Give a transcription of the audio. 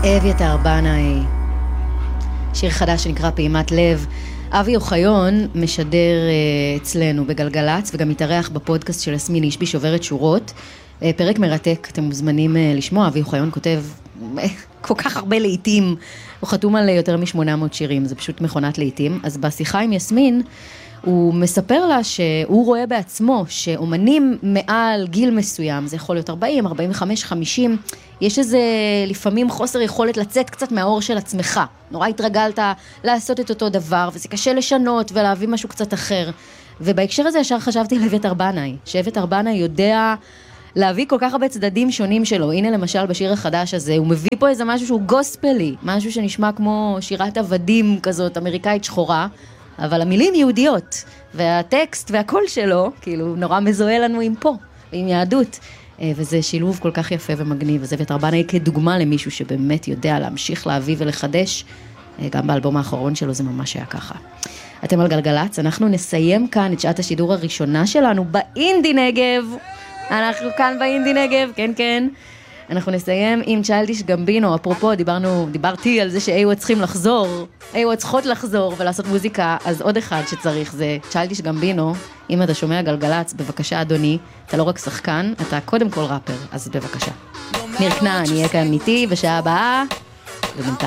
אביתר בנאי, שיר חדש שנקרא פעימת לב. אבי אוחיון משדר אצלנו בגלגלץ וגם מתארח בפודקאסט של יסמין אישבי שוברת שורות. פרק מרתק, אתם מוזמנים לשמוע. אבי אוחיון כותב כל כך הרבה לעיתים, הוא חתום על יותר מ-800 שירים, זה פשוט מכונת לעיתים. אז בשיחה עם יסמין הוא מספר לה שהוא רואה בעצמו שאומנים מעל גיל מסוים, זה יכול להיות 40, 45, 50, יש איזה לפעמים חוסר יכולת לצאת קצת מהאור של עצמך. נורא התרגלת לעשות את אותו דבר, וזה קשה לשנות ולהביא משהו קצת אחר. ובהקשר הזה ישר חשבתי על אביתר בנאי, שאביתר בנאי יודע להביא כל כך הרבה צדדים שונים שלו. הנה למשל בשיר החדש הזה, הוא מביא פה איזה משהו שהוא גוספלי, משהו שנשמע כמו שירת עבדים כזאת, אמריקאית שחורה, אבל המילים יהודיות, והטקסט והקול שלו, כאילו נורא מזוהה לנו עם פה, עם יהדות. וזה שילוב כל כך יפה ומגניב. אז אביתר בנאי כדוגמה למישהו שבאמת יודע להמשיך להביא ולחדש, גם באלבום האחרון שלו זה ממש היה ככה. אתם על גלגלץ, אנחנו נסיים כאן את שעת השידור הראשונה שלנו באינדי נגב. אנחנו כאן באינדי נגב, כן כן. אנחנו נסיים עם צ'יילדיש גמבינו. אפרופו, דיברתי על זה שאיו צריכים לחזור, איו צריכות לחזור ולעשות מוזיקה, אז עוד אחד שצריך זה צ'יילדיש גמבינו. אם אתה שומע גלגלץ, בבקשה אדוני, אתה לא רק שחקן, אתה קודם כל ראפר, אז בבקשה. ניר כנען יהיה כאן איתי בשעה הבאה, ובינתיים